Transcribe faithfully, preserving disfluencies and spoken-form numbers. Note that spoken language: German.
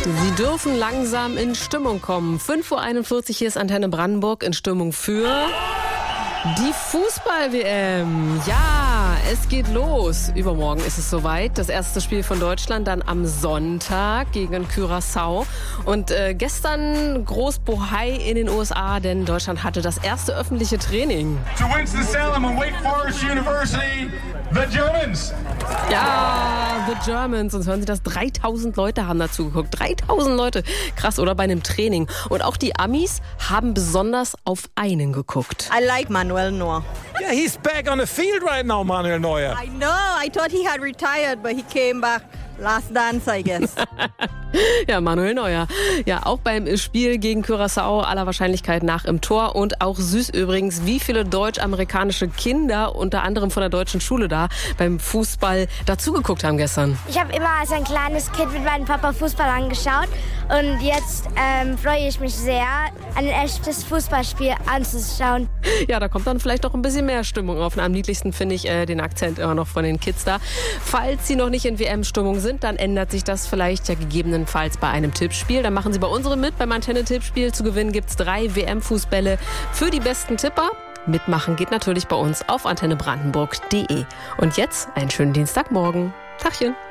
Sie dürfen langsam in Stimmung kommen. fünf Uhr einundvierzig, hier ist Antenne Brandenburg in Stimmung für die Fußball-W M. Ja, es geht los. Übermorgen ist es soweit. Das erste Spiel von Deutschland dann am Sonntag gegen Curaçao. Und äh, gestern groß Bohai in den U S A, denn Deutschland hatte das erste öffentliche Training. To Winston-Salem and Wake Forest University, the Germans. Ja, the Germans. Und hören Sie das, dreitausend Leute haben dazu geguckt. dreitausend Leute. Krass, oder? Bei einem Training. Und auch die Amis haben besonders auf einen geguckt. I like Manuel Neuer. Yeah, he's back on the field right now, Manuel Neuer. I know. I thought he had retired, but he came back. Last dance, I guess. Ja, Manuel Neuer. Ja, auch beim Spiel gegen Curaçao aller Wahrscheinlichkeit nach im Tor. Und auch süß übrigens, wie viele deutsch-amerikanische Kinder, unter anderem von der deutschen Schule da, beim Fußball dazugeguckt haben gestern. Ich habe immer als ein kleines Kind mit meinem Papa Fußball angeschaut. Und jetzt ähm, freue ich mich sehr, ein echtes Fußballspiel anzuschauen. Ja, da kommt dann vielleicht auch ein bisschen mehr Stimmung auf. Und am niedlichsten finde ich äh, den Akzent immer noch von den Kids da. Falls Sie noch nicht in W M-Stimmung sind, dann ändert sich das vielleicht ja gegebenenfalls bei einem Tippspiel. Dann machen Sie bei unserem mit. Beim Antenne-Tippspiel zu gewinnen gibt es drei W M-Fußbälle für die besten Tipper. Mitmachen geht natürlich bei uns auf antenne brandenburg punkt de. Und jetzt einen schönen Dienstagmorgen. Tachchen.